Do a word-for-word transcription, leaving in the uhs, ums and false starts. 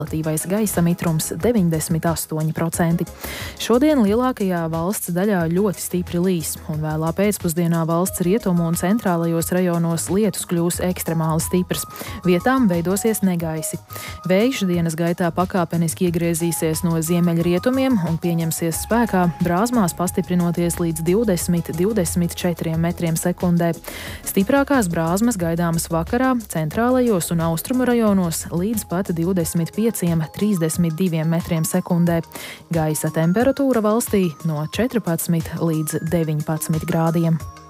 Relatīvais gaisa mitrums deviņdesmit astoņi procenti. Šodien lielākajā valsts daļā ļoti stipri līs, un vēlā pēcpusdienā valsts rietumu un centrālajos rajonos lietus kļūs ekstremāli stiprs. Vietām veidosies negaisi. Vējš dienas gaitā pakāpeniski iegriezīsies no ziemeļrietumiem un pieņemsies spēkā, brāzmās pastiprinoties līdz divdesmit līdz divdesmit četriem metriem sekundē. Stiprākās brāzmas gaidāmas vakarā, centrālajos un austrumu rajonos līdz pat divdesmit pieciem līdz trīsdesmit diviem metriem sekundē. Gaisa temperatūra valstī no četrpadsmit līdz deviņpadsmit grādiem.